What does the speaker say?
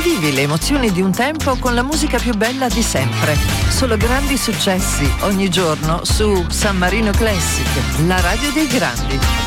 Rivivi le emozioni di un tempo con la musica più bella di sempre. Solo grandi successi ogni giorno su San Marino Classic, la radio dei grandi.